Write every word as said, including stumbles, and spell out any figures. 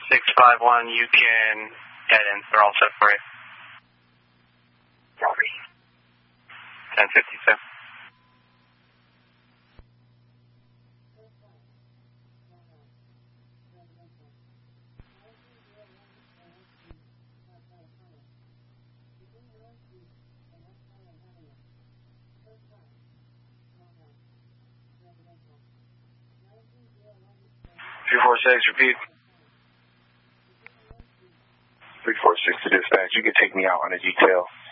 six five one, you can head in. They're all set for you. ten fifty-two. three four six, repeat. three four six to dispatch. You can take me out on a detail.